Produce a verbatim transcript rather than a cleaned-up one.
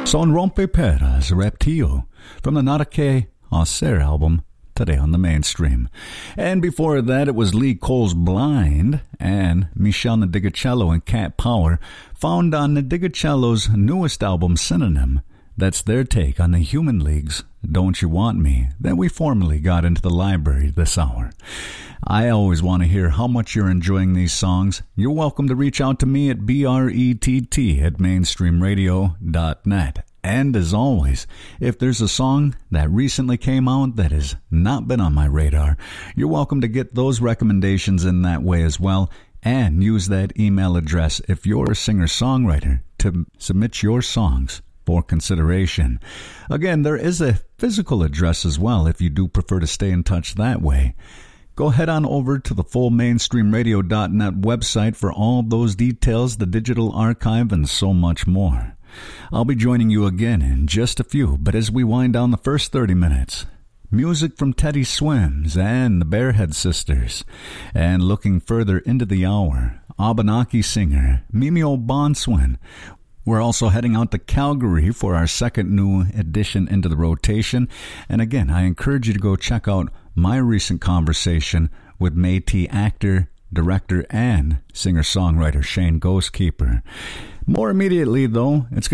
Son rompe peras reptio from the Natake Acer album, today on the mainstream. And before that, it was Lee Cole's Blind and Michel Nadigacello and Cat Power, found on Nadigacello's newest album, Synonym. That's their take on the Human League's Don't You Want Me that we formally got into the library this hour. I always want to hear how much you're enjoying these songs. You're welcome to reach out to me at B R E T T at mainstream radio dot net. And as always, if there's a song that recently came out that has not been on my radar, you're welcome to get those recommendations in that way as well, and use that email address if you're a singer-songwriter to submit your songs for consideration. Again, there is a physical address as well if you do prefer to stay in touch that way. Go head on over to the full mainstream radio dot net website for all those details, the digital archive, and so much more. I'll be joining you again in just a few, but as we wind down the first thirty minutes, music from Teddy Swims and the Bearhead Sisters. And looking further into the hour, Abenaki singer Mimio Bonswin. We're also heading out to Calgary for our second new addition into the rotation. And again, I encourage you to go check out my recent conversation with Métis actor, director, and singer-songwriter Shane Ghostkeeper. More immediately, though, it's going